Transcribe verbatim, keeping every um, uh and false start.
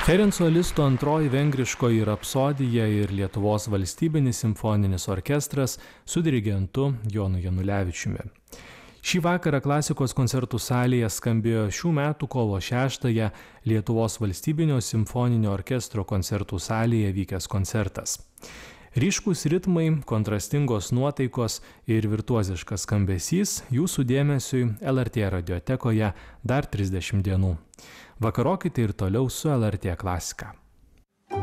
Ferenco Listo antroji vengriškoji rapsodija ir Lietuvos valstybinis simfoninis orkestras su dirigentu Jonu Janulevičiumi. Šį vakarą klasikos koncertų salėje skambėjo šių metų kovo šeštąją Lietuvos valstybinio simfoninio orkestro koncertų salėje vykęs koncertas. Ryškus ritmai, kontrastingos nuotaikos ir virtuoziškas skambesys jūsų dėmesiui L R T radiotekoje dar trisdešimt dienų. Vakarokite ir toliau su L R T klasika.